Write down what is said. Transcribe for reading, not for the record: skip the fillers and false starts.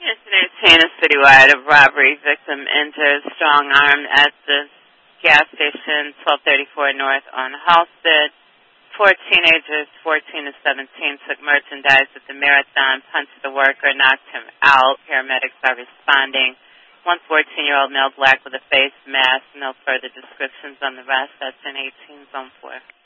Yesterday, chain is citywide of robbery. Victim injured, strong arm at the gas station, 1234 North on Halsted. 4 teenagers, 14 to 17, took merchandise at the Marathon, punched the worker, knocked him out. Paramedics are responding. One 14-year-old male black with a face mask. No further descriptions on the rest. That's in 18 Zone 4.